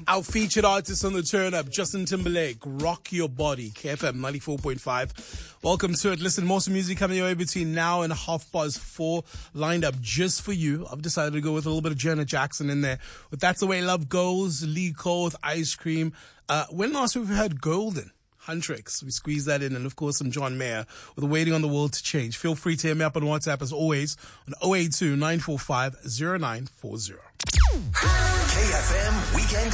Our featured artist on the turn up, Justin Timberlake, Rock Your Body, KFM 94.5. Welcome to it. Listen, more music coming your way between now and 4:30, lined up just for you. I've decided to go with a little bit of Janet Jackson in there. But That's the Way Love Goes, Lee Cole with Ice Cream. When last we've had Golden? Huntrix, we squeeze that in, and of course some John Mayer with Waiting on the World to Change. Feel free to hit me up on WhatsApp as always on 082-945-0940. KFM Weekend